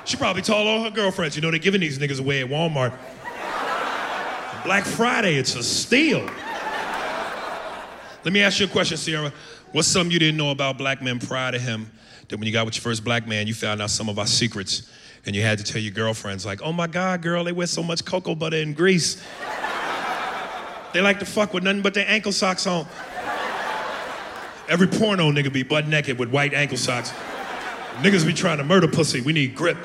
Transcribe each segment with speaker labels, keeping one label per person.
Speaker 1: She probably told all her girlfriends, you know, they're giving these niggas away at Walmart. Black Friday, it's a steal. Let me ask you a question, Sierra. What's something you didn't know about black men prior to him that when you got with your first black man, you found out some of our secrets and you had to tell your girlfriends like, oh my God, girl, they wear so much cocoa butter and grease. They like to fuck with nothing but their ankle socks on. Every porno nigga be butt naked with white ankle socks. Niggas be trying to murder pussy, we need grip.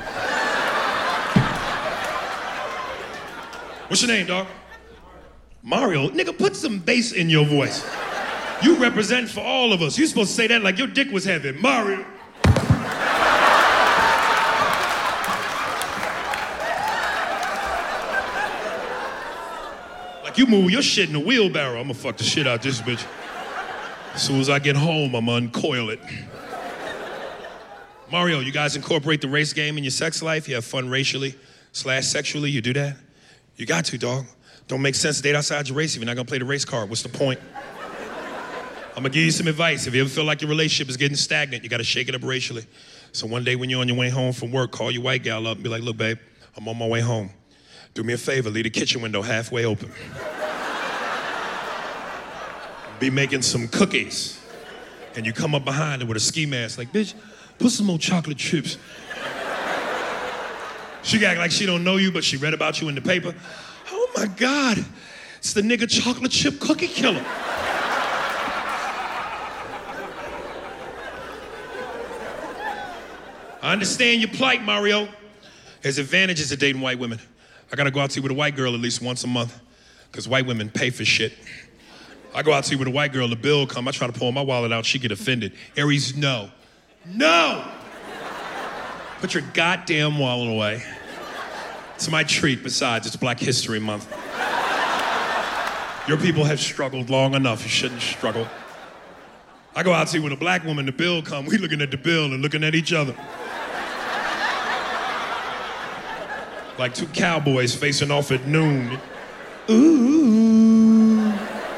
Speaker 1: What's your name, dog? Mario, nigga, put some bass in your voice. You represent for all of us. You supposed to say that like your dick was heavy. Mario. Like you move your shit in a wheelbarrow. I'ma fuck the shit out this bitch. As soon as I get home, I'ma uncoil it. Mario, you guys incorporate the race game in your sex life? You have fun racially / sexually? You do that? You got to, dog. Don't make sense to date outside your race if you're not gonna play the race card. What's the point? I'm gonna give you some advice. If you ever feel like your relationship is getting stagnant, you gotta shake it up racially. So one day when you're on your way home from work, call your white gal up and be like, look, babe, I'm on my way home. Do me a favor, leave the kitchen window halfway open. Be making some cookies. And you come up behind her with a ski mask like, bitch, put some more chocolate chips. She act like she don't know you, but she read about you in the paper. Oh my God, it's the nigga chocolate chip cookie killer. I understand your plight, Mario. There's advantages to dating white women. I gotta go out to eat with a white girl at least once a month, because white women pay for shit. I go out to eat with a white girl, the bill come, I try to pull my wallet out, she get offended. Aries, no. No! Put your goddamn wallet away. It's my treat, besides, it's Black History Month. Your people have struggled long enough, you shouldn't struggle. I go out to eat with a black woman, the bill come, we looking at the bill and looking at each other. Like two cowboys facing off at noon. Ooh.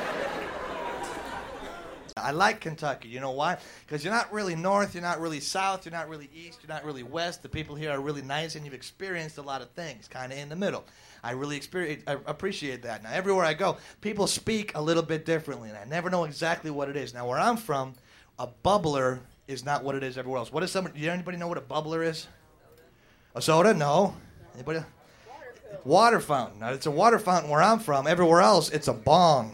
Speaker 2: I like Kentucky. You know why? Because you're not really north, you're not really south, you're not really east, you're not really west. The people here are really nice, and you've experienced a lot of things, kind of in the middle. I really appreciate that. Now, everywhere I go, people speak a little bit differently, and I never know exactly what it is. Now, where I'm from, a bubbler is not what it is everywhere else. What is somebody? Anybody know what a bubbler is? A soda? No. Anybody? Water fountain. Now, it's a water fountain where I'm from. Everywhere else, it's a bong.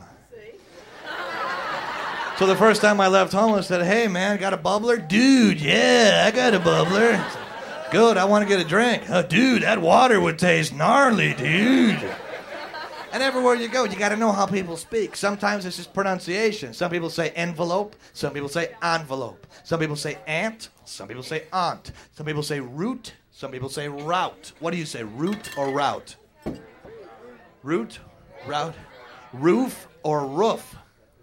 Speaker 2: So the first time I left home, I said, hey, man, got a bubbler? Dude, yeah, I got a bubbler. Good, I want to get a drink. Oh, dude, that water would taste gnarly, dude. And everywhere you go, you got to know how people speak. Sometimes it's just pronunciation. Some people say envelope. Some people say envelope. Some people say aunt. Some people say aunt. Some people say root. Some people say route. What do you say, root or route? Root, route, roof or roof?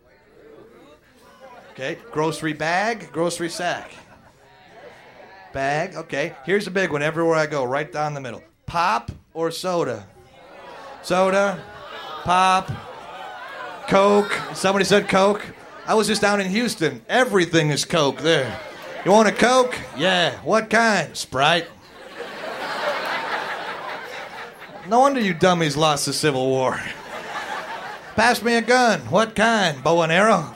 Speaker 2: Okay, grocery bag, grocery sack. Bag, okay. Here's a big one everywhere I go, right down the middle. Pop or soda? Soda, pop, Coke. Somebody said Coke. I was just down in Houston. Everything is Coke there. You want a Coke? Yeah. What kind? Sprite. No wonder you dummies lost the Civil War. Pass me a gun. What kind? Bow and arrow?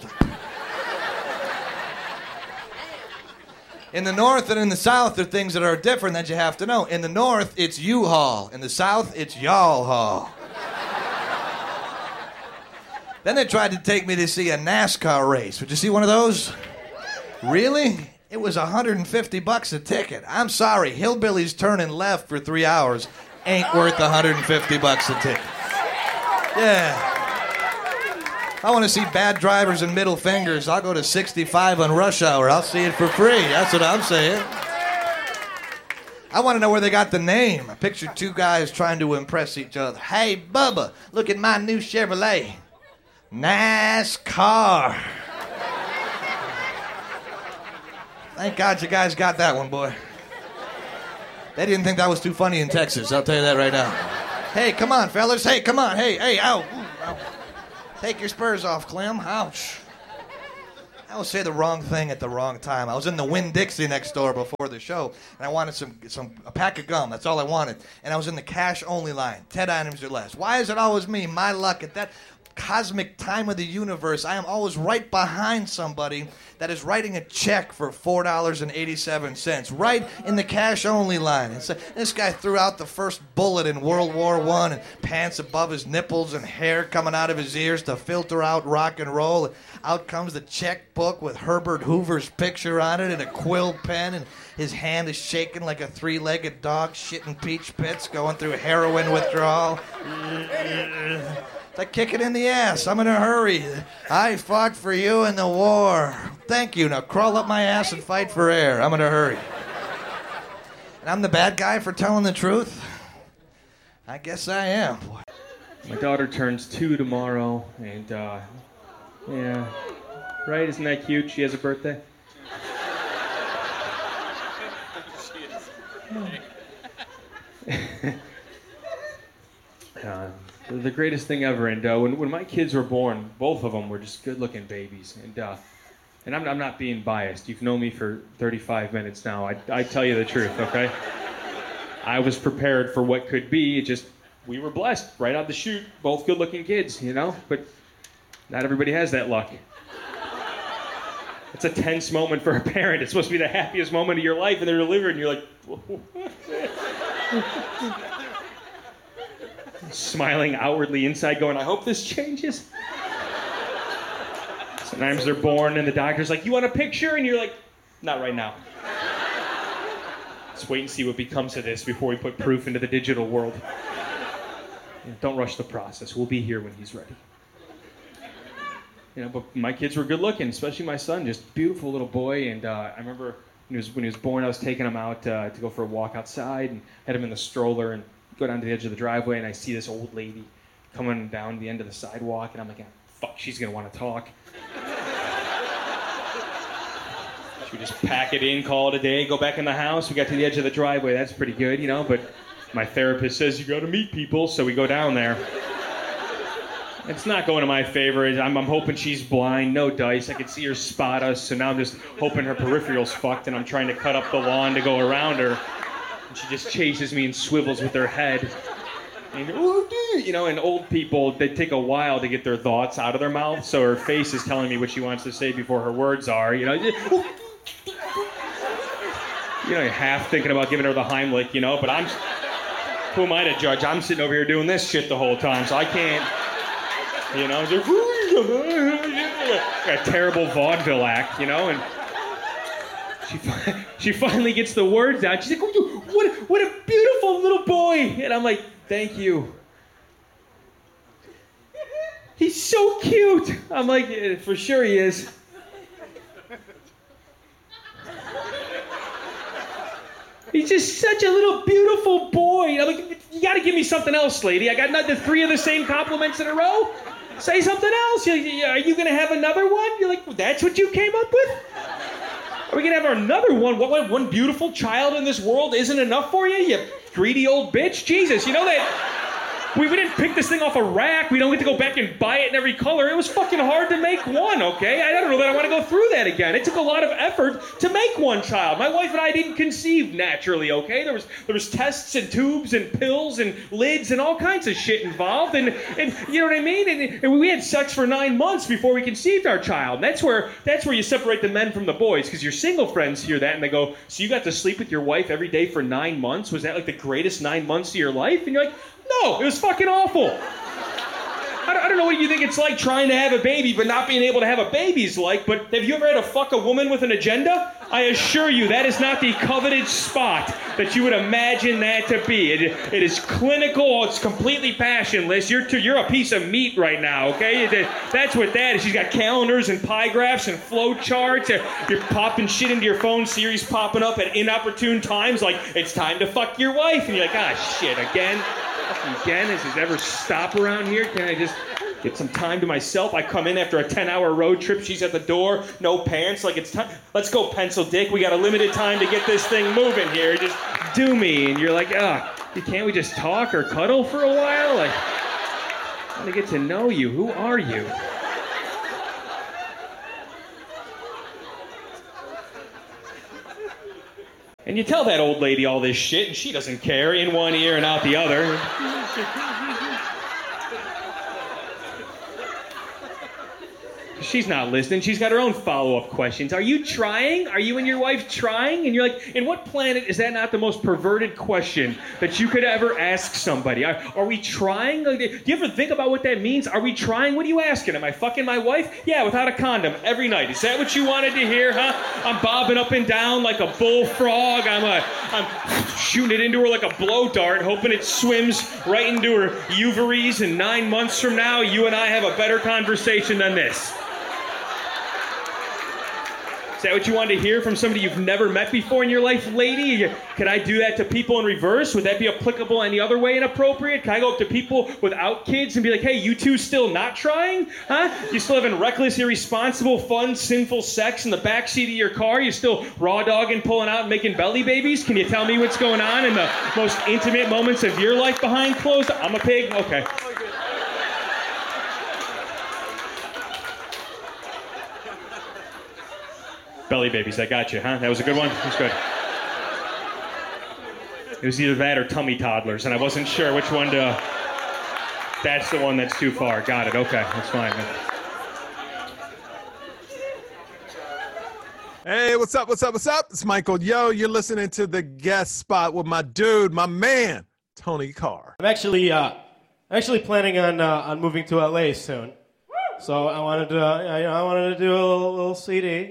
Speaker 2: In the North and in the South, there are things that are different that you have to know. In the North, it's U-Haul. In the South, it's Y'all Haul. Then they tried to take me to see a NASCAR race. Would you see one of those? Really? It was $150 a ticket. I'm sorry, hillbillies turning left for 3 hours ain't worth $150 a ticket. Yeah. I want to see bad drivers and middle fingers. I'll go to 65 on rush hour. I'll see it for free. That's what I'm saying. I want to know where they got the name. I pictured two guys trying to impress each other. Hey, Bubba, look at my new Chevrolet. NASCAR. Thank God you guys got that one, boy. They didn't think that was too funny in Texas. I'll tell you that right now. Hey, come on, fellas. Hey, come on. Hey, ow. Ooh, ow. Take your spurs off, Clem. Ouch. I always say the wrong thing at the wrong time. I was in the Winn-Dixie next door before the show, and I wanted a pack of gum. That's all I wanted. And I was in the cash-only line, 10 items or less. Why is it always me? My luck at that cosmic time of the universe, I am always right behind somebody that is writing a check for $4.87, right in the cash-only line. And so this guy threw out the first bullet in World War I, and pants above his nipples and hair coming out of his ears to filter out rock and roll. Out comes the checkbook with Herbert Hoover's picture on it and a quill pen, and his hand is shaking like a three-legged dog shitting peach pits going through heroin withdrawal. It's like kicking in the ass. I'm in a hurry. I fought for you in the war. Thank you. Now crawl up my ass and fight for air. I'm in a hurry. And I'm the bad guy for telling the truth? I guess I am.
Speaker 3: My daughter turns 2 tomorrow, and, yeah. Right? Isn't that cute? She has a birthday? The greatest thing ever, and when my kids were born, both of them were just good-looking babies, and I'm not being biased. You've known me for 35 minutes now. I tell you the truth, okay? I was prepared for what could be. We were blessed right out the chute, both good-looking kids, you know. But not everybody has that luck. It's a tense moment for a parent. It's supposed to be the happiest moment of your life, and they're delivered, and you're like. Smiling outwardly, inside going, I hope this changes. Sometimes they're born and the doctor's like, you want a picture? And you're like, not right now. Let's wait and see what becomes of this before we put proof into the digital world. Don't rush the process. We'll be here when he's ready. But my kids were good looking, especially my son, just beautiful little boy. And I remember when he was born, I was taking him out to go for a walk outside and had him in the stroller and go down to the edge of the driveway, and I see this old lady coming down the end of the sidewalk, and I'm like, fuck, she's gonna want to talk. Should we just pack it in, call it a day, go back in the house? We got to the edge of the driveway, that's pretty good, but my therapist says you gotta meet people, so we go down there. It's not going to my favor. I'm hoping she's blind, no dice. I can see her spot us, so now I'm just hoping her peripheral's fucked, and I'm trying to cut up the lawn to go around her. And she just chases me and swivels with her head. And, and old people, they take a while to get their thoughts out of their mouth, so her face is telling me what she wants to say before her words are, half thinking about giving her the Heimlich, but who am I to judge? I'm sitting over here doing this shit the whole time, so I can't, just, a terrible vaudeville act, and she finally gets the words out. She's like, what a beautiful little boy. And I'm like, thank you. He's so cute. I'm like, yeah, for sure he is. He's just such a little beautiful boy. I'm like, you got to give me something else, lady. I got not the 3 of the same compliments in a row. Say something else. Are you going to have another one? You're like, well, that's what you came up with? Are we going to have another one? What, one beautiful child in this world isn't enough for you? You greedy old bitch? Jesus, that... We didn't pick this thing off a rack. We don't get to go back and buy it in every color. It was fucking hard to make one, okay? I don't know that I want to go through that again. It took a lot of effort to make one child. My wife and I didn't conceive naturally, okay? There was tests and tubes and pills and lids and all kinds of shit involved. And you know what I mean? And we had sex for 9 months before we conceived our child. And that's where you separate the men from the boys, because your single friends hear that and they go, so you got to sleep with your wife every day for 9 months? Was that like the greatest 9 months of your life? And you're like, no, it was fucking awful. I don't know what you think it's like trying to have a baby but not being able to have a baby's like, but have you ever had to fuck a woman with an agenda? I assure you that is not the coveted spot that you would imagine that to be. It is clinical, it's completely passionless. You're a piece of meat right now, okay? That's what that is. She's got calendars and pie graphs and flow charts. You're popping shit into your phone, Siri's popping up at inopportune times like, it's time to fuck your wife. And you're like, shit, again? Again, does it ever stop around here? Can I just get some time to myself? I come in after a 10-hour road trip. She's at the door, no pants. Like, it's time. Let's go, pencil dick. We got a limited time to get this thing moving here. Just do me. And you're like, can't we just talk or cuddle for a while? Like, I want to get to know you. Who are you? And you tell that old lady all this shit, and she doesn't care, in one ear and out the other. She's not listening. She's got her own follow-up questions. Are you trying? Are you and your wife trying? And you're like, in what planet is that not the most perverted question that you could ever ask somebody? Are we trying? Like, do you ever think about what that means? Are we trying? What are you asking? Am I fucking my wife? Yeah, without a condom every night. Is that what you wanted to hear, huh? I'm bobbing up and down like a bullfrog. I'm shooting it into her like a blow dart, hoping it swims right into her ovaries, and 9 months from now, you and I have a better conversation than this. Is that what you wanted to hear from somebody you've never met before in your life, lady? Could I do that to people in reverse? Would that be applicable any other way inappropriate? Can I go up to people without kids and be like, hey, you two still not trying? Huh? You still having reckless, irresponsible, fun, sinful sex in the backseat of your car? You still raw dogging, pulling out, and making belly babies? Can you tell me what's going on in the most intimate moments of your life behind closed? I'm a pig? Okay. Belly babies, I got you, huh? That was a good one? That was good. It was either that or tummy toddlers, and I wasn't sure which one to... That's the one that's too far. Got it, okay, that's fine.
Speaker 4: Hey, what's up? It's Michael Yo. You're listening to The Guest Spot with my dude, my man, Tony Carr.
Speaker 5: I'm actually planning on moving to LA soon. So I wanted to do a little CD,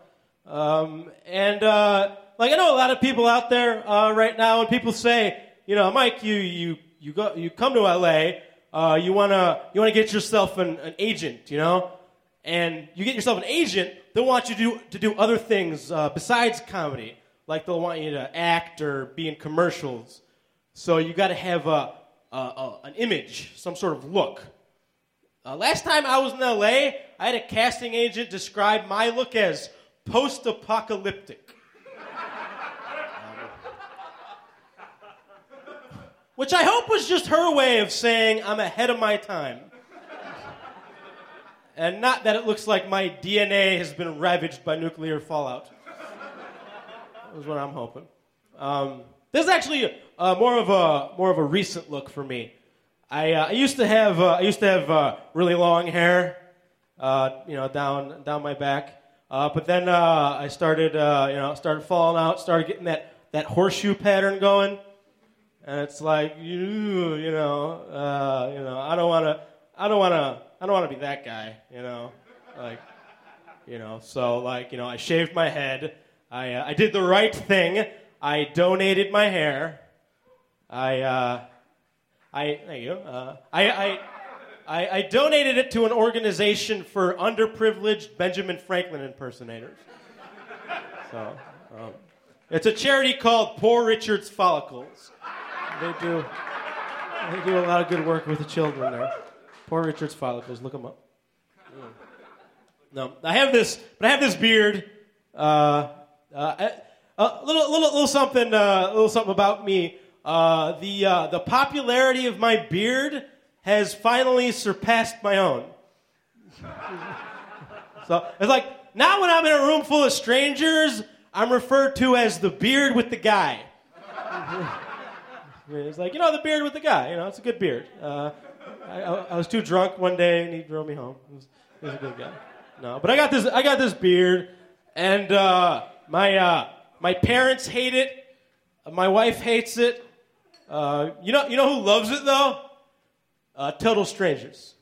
Speaker 5: I know a lot of people out there right now, and people say, Mike, you come to LA, you wanna get yourself an agent, and you get yourself an agent, they'll want you to do other things besides comedy, like they'll want you to act or be in commercials. So you got to have an image, some sort of look. Last time I was in LA, I had a casting agent describe my look as post-apocalyptic. Which I hope was just her way of saying I'm ahead of my time. And not that it looks like my DNA has been ravaged by nuclear fallout. That was what I'm hoping. This is actually more of a recent look for me. I used to have really long hair, down my back. But then I started falling out, started getting that horseshoe pattern going, and it's like I don't want to be that guy, So I shaved my head, I did the right thing, I donated my hair, I donated it to an organization for underprivileged Benjamin Franklin impersonators. So, it's a charity called Poor Richard's Follicles. They do a lot of good work with the children there. Poor Richard's Follicles, look them up. No, I have this beard. A little something about me. The popularity of my beard has finally surpassed my own. So it's like, now when I'm in a room full of strangers, I'm referred to as the beard with the guy. It's like, the beard with the guy, it's a good beard. I was too drunk one day and he drove me home. He was a good guy. No, but I got this beard, and my parents hate it. My wife hates it. You know who loves it though? Total strangers.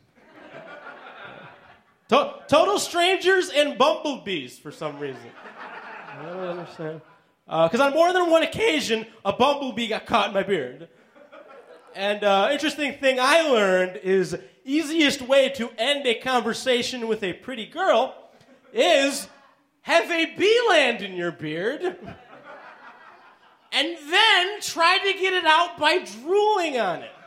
Speaker 5: Total strangers and bumblebees for some reason. I don't understand. Because on more than one occasion, a bumblebee got caught in my beard. And interesting thing I learned is easiest way to end a conversation with a pretty girl is have a bee land in your beard and then try to get it out by drooling on it.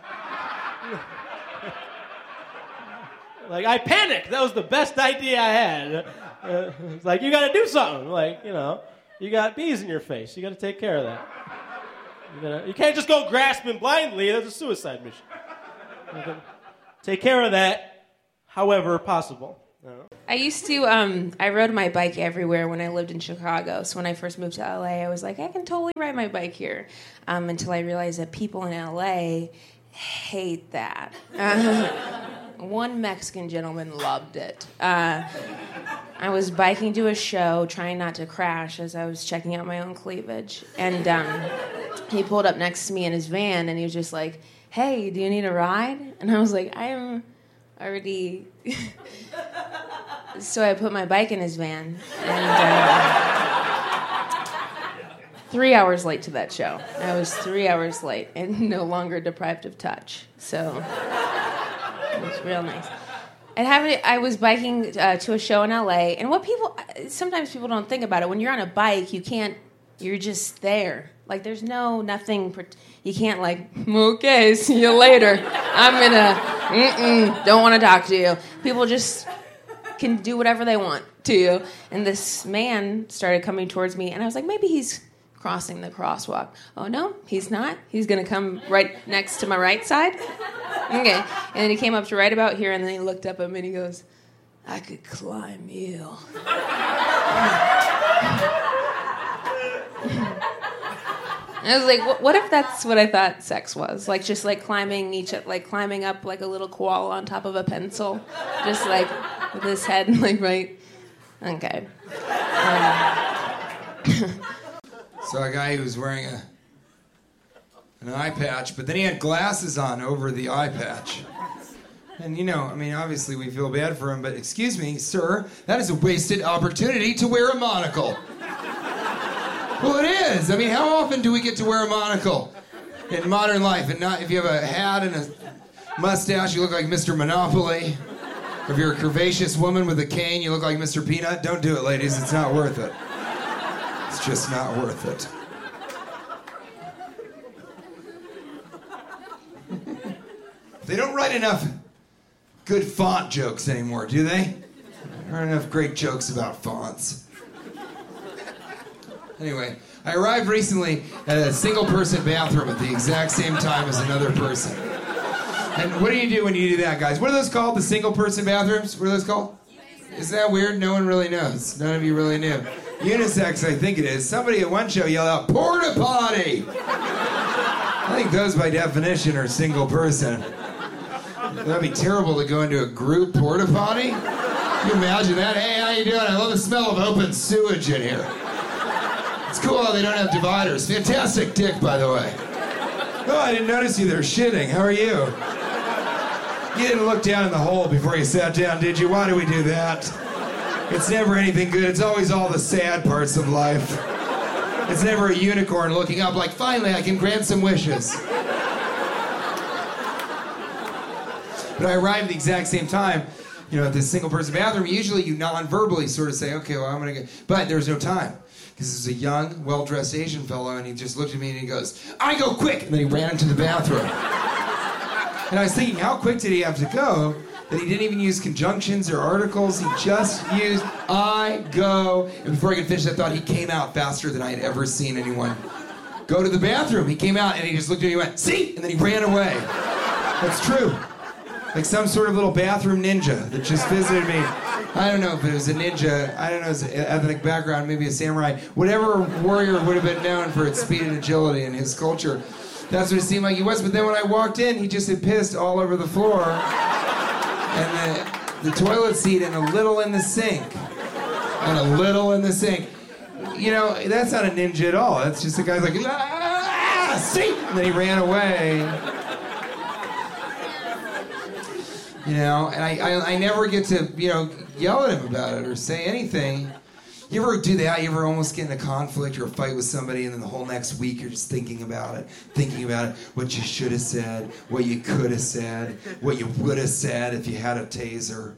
Speaker 5: Like, I panicked. That was the best idea I had. It's like, you got to do something. Like, you got bees in your face. You got to take care of that. You can't just go grasping blindly. That's a suicide mission. Take care of that however possible.
Speaker 6: I used to, I rode my bike everywhere when I lived in Chicago. So when I first moved to LA, I was like, I can totally ride my bike here. Until I realized that people in LA hate that. One Mexican gentleman loved it. I was biking to a show, trying not to crash as I was checking out my own cleavage. And he pulled up next to me in his van, and he was just like, hey, do you need a ride? And I was like, I am already... So I put my bike in his van, and 3 hours late to that show. I was 3 hours late and no longer deprived of touch. So it was real nice. I was biking to a show in LA, and sometimes people don't think about it. When you're on a bike, you're just there. Like, there's nothing, you can't okay, see you later. don't want to talk to you. People just can do whatever they want to you. And this man started coming towards me, and I was like, maybe he's crossing the crosswalk. Oh, no, he's not. He's going to come right next to my right side. Okay. And then he came up to right about here, and then he looked up at me, and he goes, I could climb you. And I was like, what if that's what I thought sex was? Like, just climbing climbing up like a little koala on top of a pencil. Just with his head right. Okay.
Speaker 7: So a guy who was wearing an eye patch, but then he had glasses on over the eye patch. And obviously we feel bad for him, but excuse me, sir, that is a wasted opportunity to wear a monocle. Well, it is. I mean, how often do we get to wear a monocle in modern life? And not if you have a hat and a mustache, you look like Mr. Monopoly. If you're a curvaceous woman with a cane, you look like Mr. Peanut. Don't do it, ladies. It's not worth it. It's just not worth it. They don't write enough good font jokes anymore, do they? There aren't enough great jokes about fonts. Anyway, I arrived recently at a single-person bathroom at the exact same time as another person. And what do you do when you do that, guys? What are those called, the single-person bathrooms? What are those called? Isn't that weird? No one really knows. None of you really knew. Unisex, I think it is. Somebody at one show yelled out, porta potty! I think those, by definition, are single-person. That'd be terrible to go into a group porta potty. Can you imagine that? Hey, how you doing? I love the smell of open sewage in here. It's cool how they don't have dividers. Fantastic dick, by the way. Oh, I didn't notice you there shitting. How are you? You didn't look down in the hole before you sat down, did you? Why do we do that? It's never anything good. It's always all the sad parts of life. It's never a unicorn looking up like, finally, I can grant some wishes. But I arrived at the exact same time, at this single-person bathroom. Usually you non-verbally sort of say, okay, well, I'm going to go. But there was no time. Because this is a young, well-dressed Asian fellow, and he just looked at me and he goes, I go quick! And then he ran into the bathroom. And I was thinking, how quick did he have to go that he didn't even use conjunctions or articles? He just used I go. And before I could finish that thought, he came out faster than I had ever seen anyone go to the bathroom. He came out and he just looked at me and went, see? And then he ran away. That's true. Like some sort of little bathroom ninja that just visited me. I don't know if it was a ninja, I don't know his ethnic background, maybe a samurai. Whatever warrior would have been known for its speed and agility in his culture. That's what it seemed like he was. But then when I walked in, he just had pissed all over the floor. And the toilet seat and a little in the sink. And a little in the sink. That's not a ninja at all. That's just a guy's like, see? And then he ran away. And I never get to, yell at him about it or say anything. You ever do that? You ever almost get in a conflict or a fight with somebody and then the whole next week you're just thinking about it, what you should have said, what you could have said, what you would have said if you had a taser.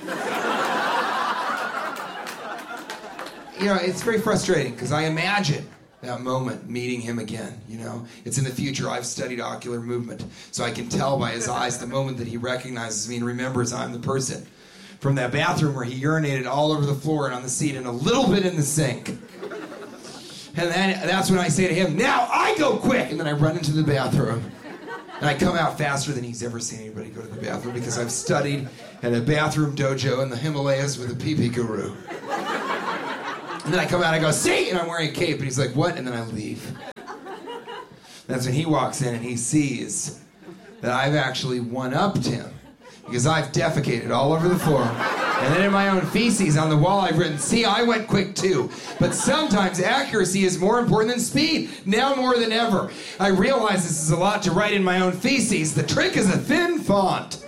Speaker 7: It's very frustrating because I imagine that moment, meeting him again, It's in the future. I've studied ocular movement, so I can tell by his eyes the moment that he recognizes me and remembers I'm the person from that bathroom where he urinated all over the floor and on the seat and a little bit in the sink. And then that's when I say to him, now I go quick! And then I run into the bathroom. And I come out faster than he's ever seen anybody go to the bathroom because I've studied at a bathroom dojo in the Himalayas with a pee-pee guru. And then I come out and I go, see? And I'm wearing a cape. And he's like, what? And then I leave. That's when he walks in and he sees that I've actually one-upped him because I've defecated all over the floor. And then in my own feces on the wall, I've written, see, I went quick too. But sometimes accuracy is more important than speed. Now more than ever. I realize this is a lot to write in my own feces. The trick is a thin font.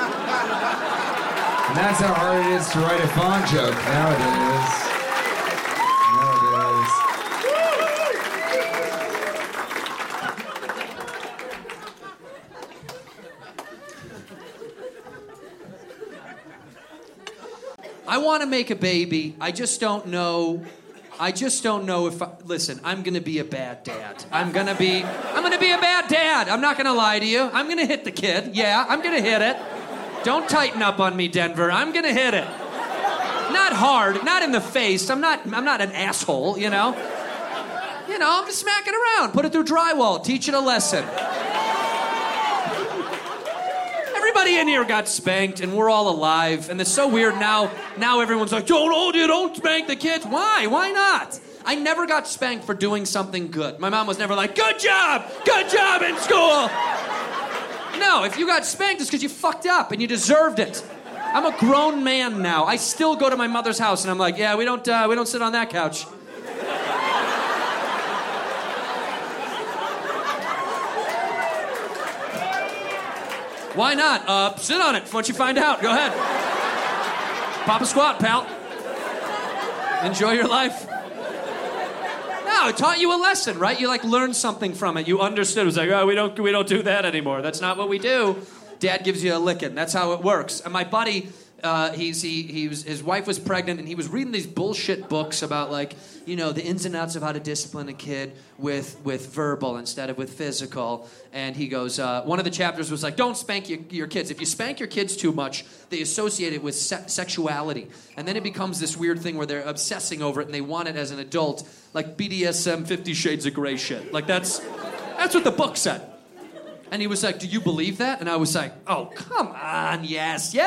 Speaker 7: And that's how hard it is to write a font joke nowadays.
Speaker 8: I want to make a baby. I just don't know if listen, I'm going to be a bad dad. I'm going to be a bad dad. I'm not going to lie to you. I'm going to hit the kid. Yeah, I'm going to hit it. Don't tighten up on me, Denver. I'm going to hit it. Not hard, not in the face. I'm not an asshole, you know? I'm just smacking around. Put it through drywall. Teach it a lesson. Everybody in here got spanked, and we're all alive. And it's so weird now. Now everyone's like, don't spank the kids. Why? Why not? I never got spanked for doing something good. My mom was never like, good job in school. No, if you got spanked, it's because you fucked up and you deserved it. I'm a grown man now. I still go to my mother's house, and I'm like, yeah, we don't sit on that couch. Why not? Sit on it. Once you find out, go ahead. Pop a squat, pal. Enjoy your life. No, it taught you a lesson, right? You learned something from it. You understood. It was like, oh, we don't do that anymore. That's not what we do. Dad gives you a licking. That's how it works. And my buddy, his wife was pregnant, and he was reading these bullshit books about the ins and outs of how to discipline a kid with verbal instead of with physical. And he goes, one of the chapters was like, don't spank your kids. If you spank your kids too much, they associate it with sexuality. And then it becomes this weird thing where they're obsessing over it and they want it as an adult, like BDSM 50 Shades of Grey shit. That's what the book said. And he was like, do you believe that? And I was like, oh, come on, yes.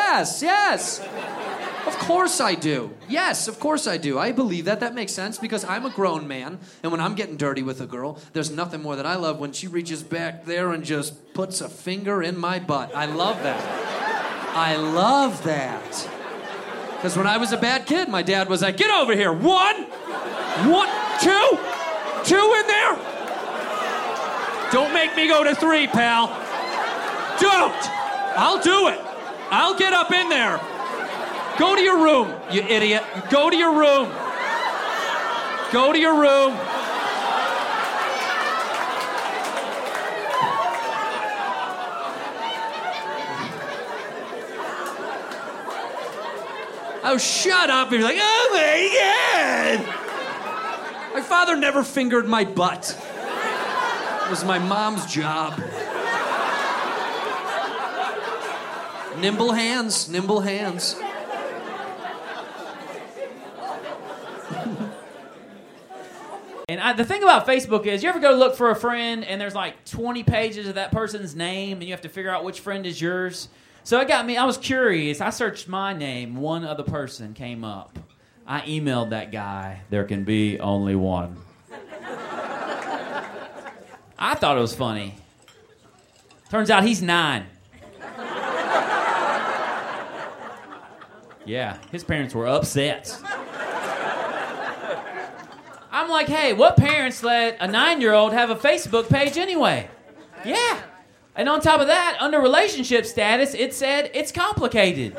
Speaker 8: Of course I do. Yes, of course I do. I believe that. That makes sense because I'm a grown man, and when I'm getting dirty with a girl, there's nothing more that I love when she reaches back there and just puts a finger in my butt. I love that. Because when I was a bad kid, my dad was like, get over here. One, two in there. Don't make me go to 3, pal. Don't. I'll do it. I'll get up in there. Go to your room, you idiot. Go to your room. Go to your room. Oh, shut up. You're like, oh my God. My father never fingered my butt. It was my mom's job. Nimble hands.
Speaker 9: And the thing about Facebook is, you ever go look for a friend and there's 20 pages of that person's name and you have to figure out which friend is yours? So it got me, I was curious. I searched my name. One other person came up. I emailed that guy, there can be only one. I thought it was funny. Turns out he's 9. Yeah, his parents were upset. I'm like, hey, what parents let a 9-year-old have a Facebook page anyway? Yeah. And on top of that, under relationship status, it said it's complicated.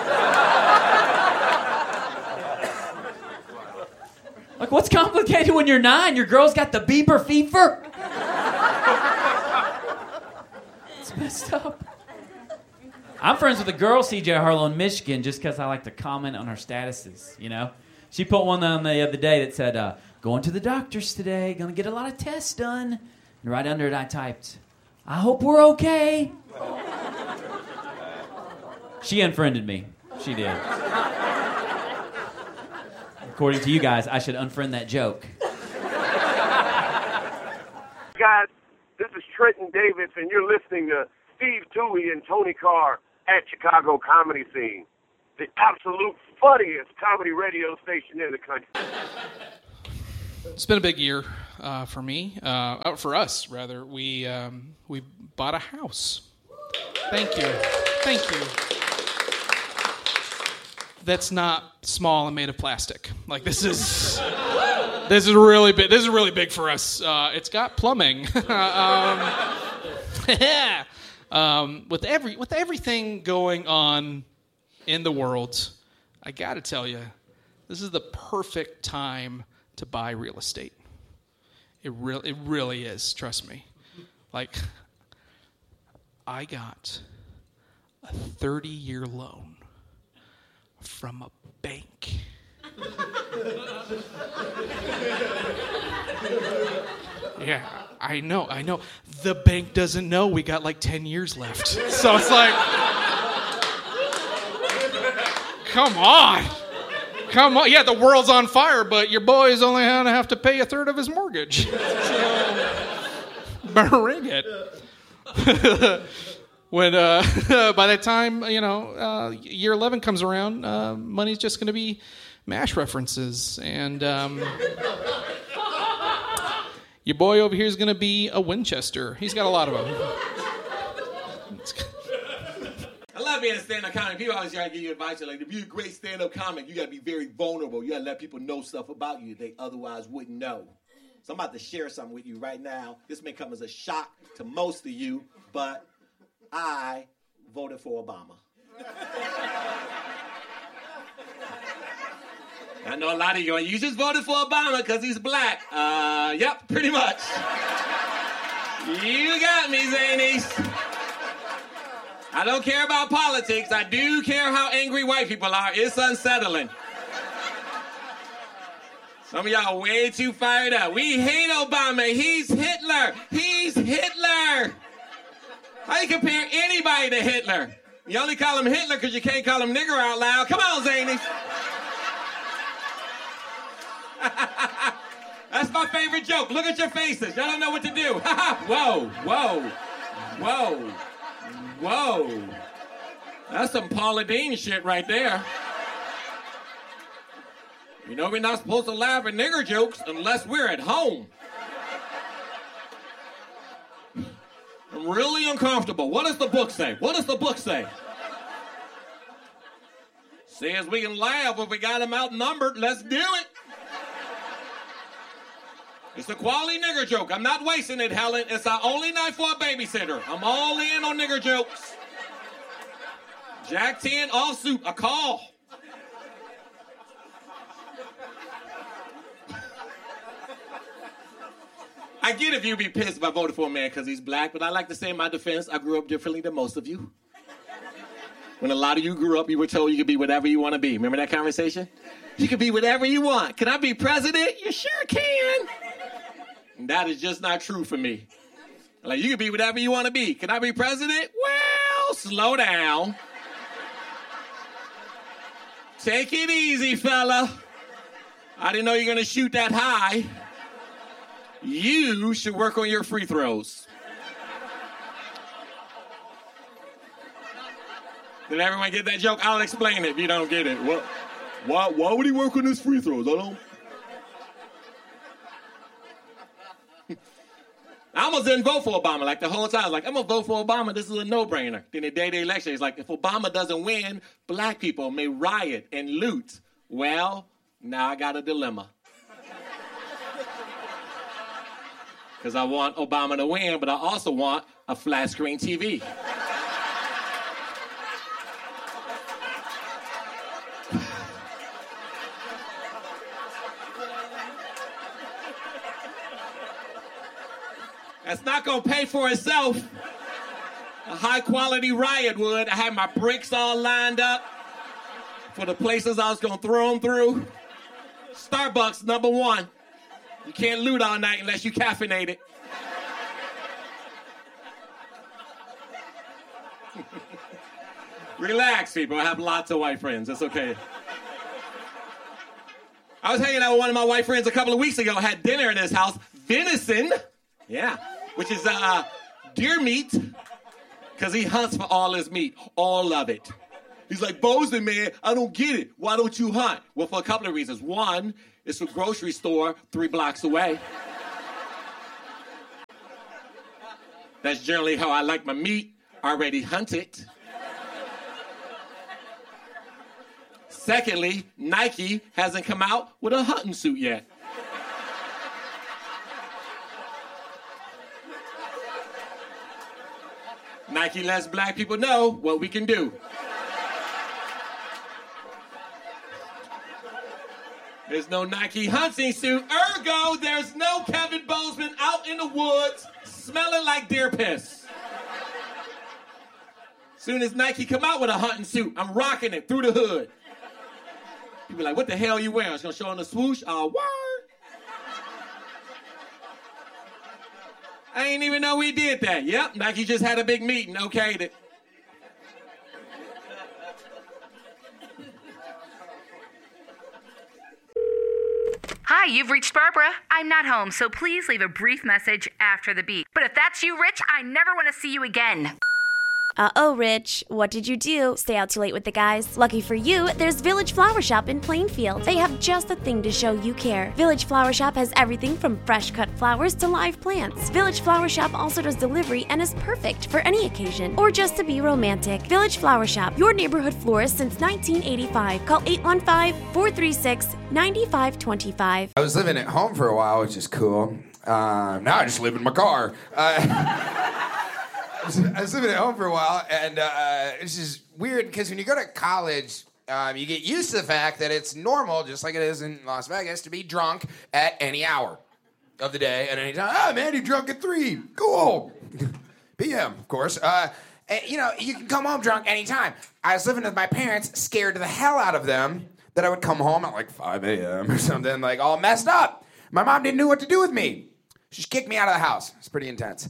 Speaker 9: What's complicated when you're 9? Your girl's got the Bieber fever? It's messed up. I'm friends with a girl, CJ Harlow in Michigan, just because I like to comment on her statuses, She put one on the other day that said, going to the doctor's today, gonna get a lot of tests done. And right under it I typed, I hope we're okay. She unfriended me. She did. According to you guys, I should unfriend that joke.
Speaker 10: Guys, this is Trenton Davis, and you're listening to Steve Toohey and Tony Carr at Chicago Comedy Scene, the absolute funniest comedy radio station in the country.
Speaker 11: It's been a big year for me, for us rather. We bought a house. Thank you. That's not small and made of plastic. Like this is really big. This is really big for us. It's got plumbing. With everything going on in the world, I got to tell you, this is the perfect time to buy real estate. It really is. Trust me. Like, I got a 30-year loan from a bank. Yeah, I know. The bank doesn't know we got like 10 years left. So it's like, come on. Yeah, the world's on fire, but your boy's only going to have to pay a third of his mortgage. So, bring it. When by the time year 11 comes around, money's just going to be MASH references, and your boy over here is going to be a Winchester. He's got a lot of them.
Speaker 12: I love being a stand-up comic. People always try to give you advice. Like, to be a great stand-up comic, you got to be very vulnerable. You got to let people know stuff about you they otherwise wouldn't know. So I'm about to share something with you right now. This may come as a shock to most of you, but I voted for Obama. I know a lot of you going, you just voted for Obama because he's black. Yep, pretty much. You got me, Zanies. I don't care about politics. I do care how angry white people are. It's unsettling. Some of y'all are way too fired up. We hate Obama. He's Hitler. He's Hitler. How you compare anybody to Hitler? You only call him Hitler because you can't call him nigger out loud. Come on, Zanies. That's my favorite joke. Look at your faces. Y'all don't know what to do. Whoa, whoa, whoa, whoa. That's some Paula Deen shit right there. You know we're not supposed to laugh at nigger jokes unless we're at home. I'm really uncomfortable. What does the book say? What does the book say? Says we can laugh if we got them outnumbered. Let's do it. It's a quality nigger joke. I'm not wasting it, Helen. It's our only night for a babysitter. I'm all in on nigger jokes. Jack 10, off soup, a call. I get if you be pissed if I voted for a man because he's black, but I like to say in my defense, I grew up differently than most of you. When a lot of you grew up, you were told you could be whatever you want to be. Remember that conversation? You can be whatever you want. Can I be president? You sure can. And that is just not true for me. Like, you can be whatever you want to be. Can I be president? Well, slow down. Take it easy, fella. I didn't know you were going to shoot that high. You should work on your free throws. Did everyone get that joke? I'll explain it if you don't get it. Why would he work on his free throws? I don't. I almost didn't vote for Obama like the whole time. I was like, I'm going to vote for Obama. This is a no-brainer. Then the day of the election, it's like, if Obama doesn't win, black people may riot and loot. Well, now I got a dilemma. Because I want Obama to win, but I also want a flat screen TV. That's not going to pay for itself. A high-quality riot would. I had my bricks all lined up for the places I was going to throw them through. Starbucks, number one. You can't loot all night unless you caffeinate it. Relax, people. I have lots of white friends. It's okay. I was hanging out with one of my white friends a couple of weeks ago. I had dinner in his house. Venison. Yeah. Which is deer meat, because he hunts for all his meat, all of it. He's like, Bozeman, man, I don't get it. Why don't you hunt? Well, for a couple of reasons. One, it's a grocery store 3 blocks away. That's generally how I like my meat, already hunted. Secondly, Nike hasn't come out with a hunting suit yet. Nike lets black people know what we can do. There's no Nike hunting suit, ergo there's no Kevin Bozeman out in the woods smelling like deer piss. Soon as Nike come out with a hunting suit, I'm rocking it through the hood. People like, what the hell are you wearing? It's gonna show on the swoosh? Oh, word. I ain't even know we did that. Yep, Nike just had a big meeting, okayed it.
Speaker 13: Hi, you've reached Barbara. I'm not home, so please leave a brief message after the beep. But if that's you, Rich, I never want to see you again.
Speaker 14: Uh-oh, Rich. What did you do? Stay out too late with the guys? Lucky for you, there's Village Flower Shop in Plainfield. They have just the thing to show you care. Village Flower Shop has everything from fresh cut flowers to live plants. Village Flower Shop also does delivery and is perfect for any occasion or just to be romantic. Village Flower Shop, your neighborhood florist since 1985. Call 815-436-9525.
Speaker 15: I was living at home for a while, which is cool. Now I just live in my car. I was living at home for a while, and this is weird because when you go to college, you get used to the fact that it's normal, just like it is in Las Vegas, to be drunk at any hour of the day at any time. Oh, man, you're drunk at 3. Cool. PM, of course. And, you know, you can come home drunk anytime. I was living with my parents, scared the hell out of them that I would come home at like 5 a.m. or something, like all messed up. My mom didn't know what to do with me. She just kicked me out of the house. It's pretty intense.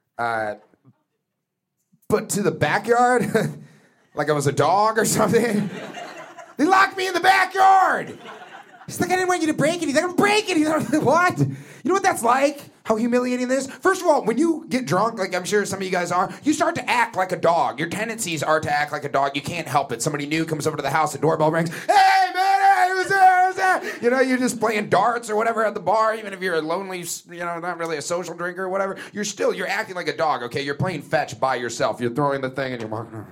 Speaker 15: But to the backyard, like I was a dog or something. They locked me in the backyard. He's like, I didn't want you to break it. He's like, I'm breaking it. He's like, what? You know what that's like? How humiliating this? First of all, when you get drunk, like I'm sure some of you guys are, you start to act like a dog. Your tendencies are to act like a dog. You can't help it. Somebody new comes over to the house, the doorbell rings. Hey, man, hey, who's there? Who's there? You know, you're just playing darts or whatever at the bar, even if you're a lonely, you know, not really a social drinker or whatever. You're acting like a dog, okay? You're playing fetch by yourself. You're throwing the thing and you're walking.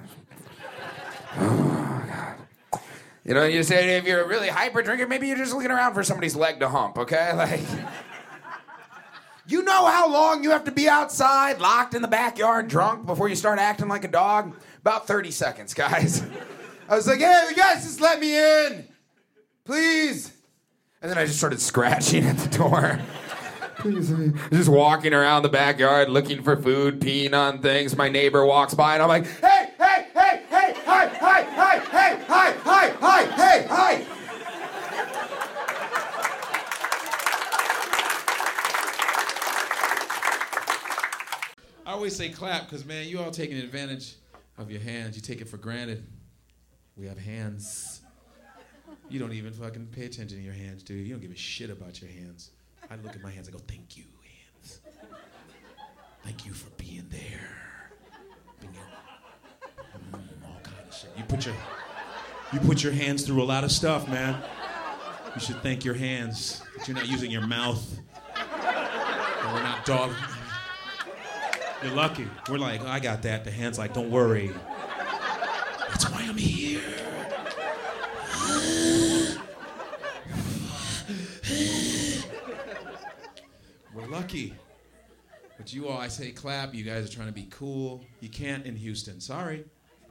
Speaker 15: Oh, God. You know, you say if you're a really hyper drinker, maybe you're just looking around for somebody's leg to hump, okay? Like, you know how long you have to be outside, locked in the backyard, drunk, before you start acting like a dog? About 30 seconds, guys. I was like, hey, you guys just let me in. Please. And then I just started scratching at the door. Just walking around the backyard, looking for food, peeing on things. My neighbor walks by, and I'm like, hey, hey, hey, hey, hi, hi, hi, hey, hi, hi, hi, hey, hi.
Speaker 16: I always say clap because, man, you all taking advantage of your hands. You take it for granted. We have hands. You don't even fucking pay attention to your hands, do you? You don't give a shit about your hands. I look at my hands, I go, thank you, hands. Thank you for being there. All kind of shit. You put your hands through a lot of stuff, man. You should thank your hands that you're not using your mouth. Or we're not dog. You're lucky. We're like, oh, I got that. The hand's like, don't worry. That's why I'm here. We're lucky. But you all, I say clap. You guys are trying to be cool. You can't in Houston. Sorry.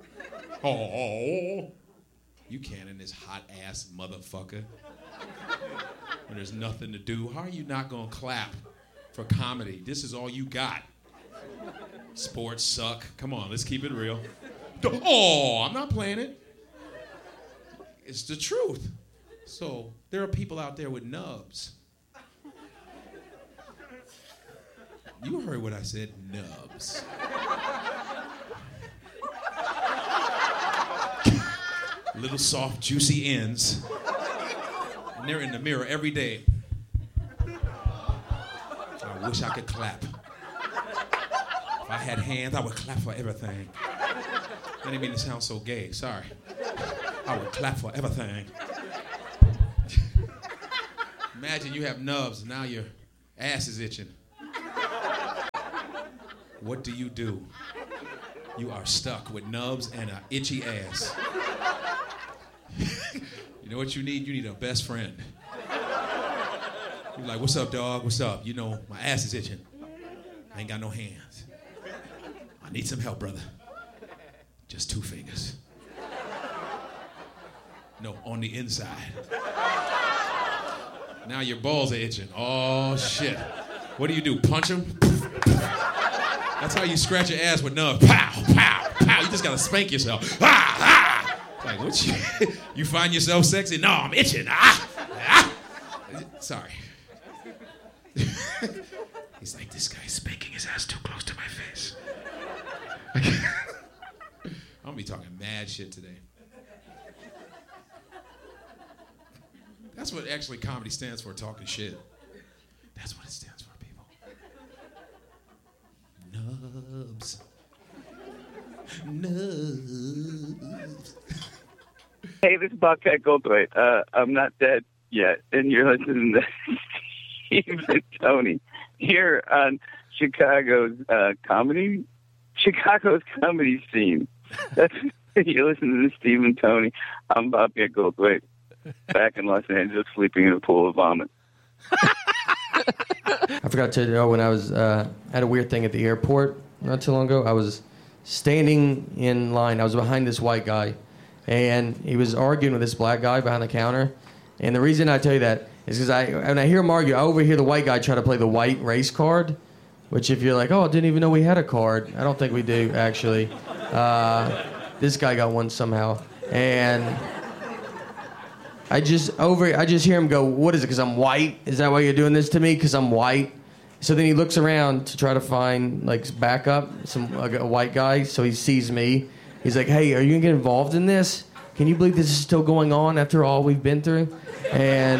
Speaker 16: Oh. You can in this hot-ass motherfucker. When there's nothing to do. How are you not going to clap for comedy? This is all you got. Sports suck. Come on, let's keep it real. Oh, I'm not playing it. It's the truth. So there are people out there with nubs. You heard what I said, nubs. Little soft, juicy ends. And they're in the mirror every day. I wish I could clap. If I had hands, I would clap for everything. I didn't mean to sound so gay, sorry. I would clap for everything. Imagine you have nubs, and now your ass is itching. What do? You are stuck with nubs and an itchy ass. You know what you need? You need a best friend. You're like, what's up, dog? What's up? You know, my ass is itching. I ain't got no hands. I need some help, brother. Just 2 fingers. No, on the inside. Now your balls are itching. Oh, shit. What do? Punch them? That's how you scratch your ass with nubs. Pow, pow, pow. You just gotta spank yourself. Ah, ah. Like, what you find yourself sexy? No, I'm itching. Ah, ah. Sorry. He's like, this guy's spanking his ass too close to my face. I'm gonna be talking mad shit today. That's what actually comedy stands for, talking shit. That's what it stands for, people. Nubs. Nubs.
Speaker 17: Hey, this is Bobcat Goldthwait. I'm not dead yet, and you're listening to Steve and Tony here on Chicago's comedy scene. You're listening to Steve and Tony. I'm Bobcat Goldthwait, back in Los Angeles, sleeping in a pool of vomit.
Speaker 18: I forgot to tell you, when I was had a weird thing at the airport not too long ago. I was standing in line. I was behind this white guy, and he was arguing with this black guy behind the counter. And the reason I tell you that is because when I hear him argue, I overhear the white guy try to play the white race card, which if you're like, oh, I didn't even know we had a card. I don't think we do, actually. This guy got one somehow. And I just hear him go, what is it, because I'm white? Is that why you're doing this to me, because I'm white? So then he looks around to try to find, like, backup, a white guy, so he sees me. He's like, hey, are you going to get involved in this? Can you believe this is still going on after all we've been through? And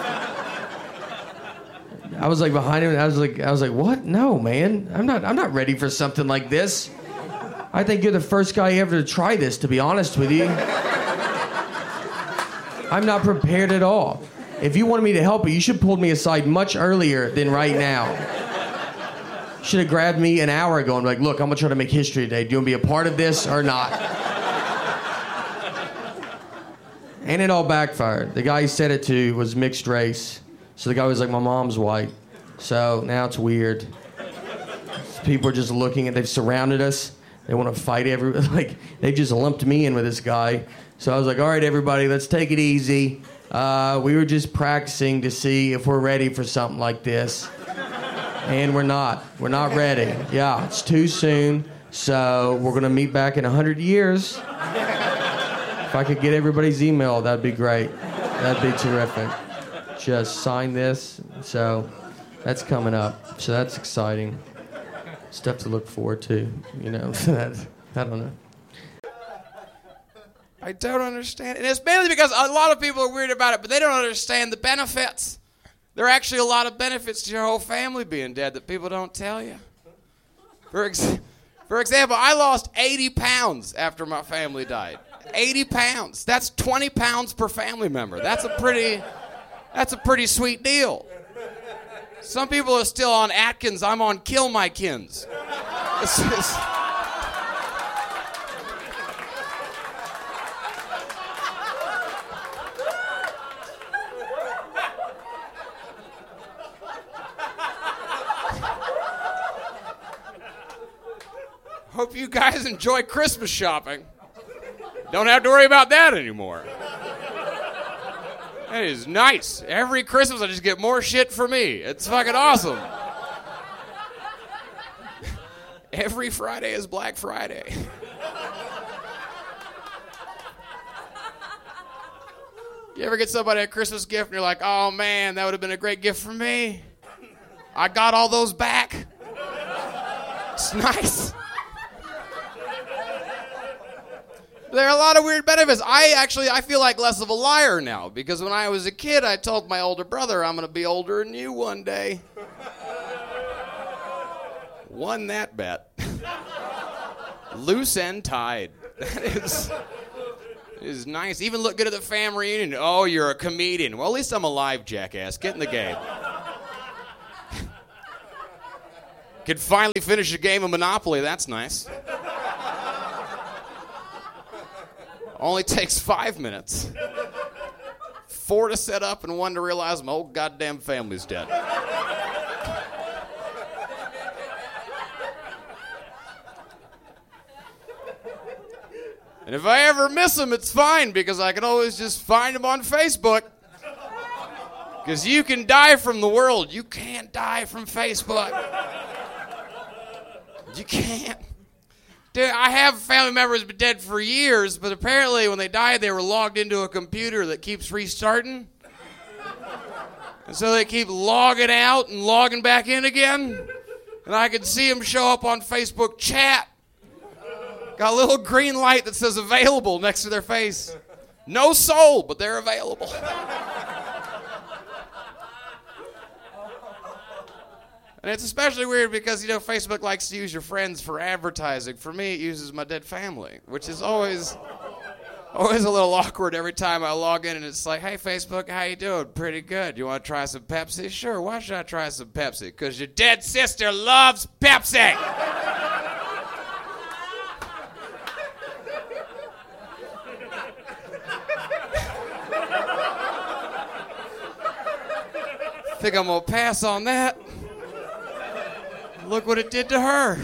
Speaker 18: I was like behind him, and I was like, what? No, man, I'm not ready for something like this. I think you're the first guy ever to try this, to be honest with you. I'm not prepared at all. If you wanted me to help you should have pulled me aside much earlier than right now. You should have grabbed me an hour ago and be like, look, I'm gonna try to make history today. Do you want to be a part of this or not? And it all backfired. The guy he said it to was mixed race. So the guy was like, my mom's white. So now it's weird. People are just looking they've surrounded us. They want to fight they just lumped me in with this guy. So I was like, all right, everybody, let's take it easy. We were just practicing to see if we're ready for something like this. And we're not. We're not ready. Yeah, it's too soon. So we're going to meet back in 100 years. If I could get everybody's email, that'd be great. That'd be terrific. Just sign this. So that's coming up. So that's exciting. Stuff to look forward to, you know. I don't know.
Speaker 15: I don't understand. And it's mainly because a lot of people are weird about it, but they don't understand the benefits. There are actually a lot of benefits to your whole family being dead that people don't tell you. For example, I lost 80 pounds after my family died. 80 pounds. That's 20 pounds per family member. That's a pretty sweet deal. Some people are still on Atkins. I'm on Kill My Kins. Hope you guys enjoy Christmas shopping. Don't have to worry about that anymore. That is nice. Every Christmas I just get more shit for me. It's fucking awesome. Every Friday is Black Friday. You ever get somebody a Christmas gift and you're like, oh man, that would have been a great gift for me. I got all those back. It's nice. There are a lot of weird benefits. I feel like less of a liar now, because when I was a kid, I told my older brother, I'm going to be older than you one day. Won that bet.
Speaker 19: Loose and tied. That is nice. Even look good at the fam reunion. Oh, you're a comedian. Well, at least I'm alive, jackass. Get in the game. Could finally finish a game of Monopoly. That's nice. Only takes 5 minutes. 4 to set up and 1 to realize my whole goddamn family's dead. And if I ever miss them, it's fine because I can always just find them on Facebook. Because you can die from the world. You can't die from Facebook. You can't. Dude, I have family members been dead for years, but apparently when they died, they were logged into a computer that keeps restarting. And so they keep logging out and logging back in again. And I can see them show up on Facebook chat. Got a little green light that says available next to their face. No soul, but they're available. And it's especially weird because, Facebook likes to use your friends for advertising. For me, it uses my dead family, which is always a little awkward every time I log in and it's like, hey, Facebook, how you doing? Pretty good. You want to try some Pepsi? Sure, why should I try some Pepsi? Because your dead sister loves Pepsi. Think I'm gonna pass on that. Look what it did to her.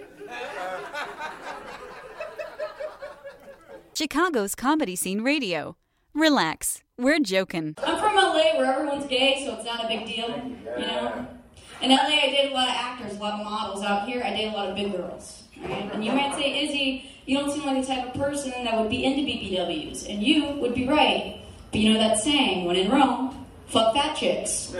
Speaker 20: Chicago's Comedy Scene Radio. Relax, we're joking.
Speaker 21: I'm from LA where everyone's gay, so it's not a big deal, In LA, I dated a lot of actors, a lot of models. Out here, I date a lot of big girls, right? And you might say, Izzy, you don't seem like the type of person that would be into BBWs. And you would be right. But you know that saying, when in Rome, fuck fat chicks.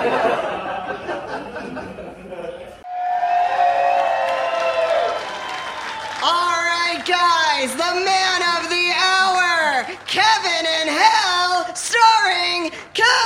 Speaker 22: All right, guys, the man of the hour, Kevin in Hell, starring Kevin.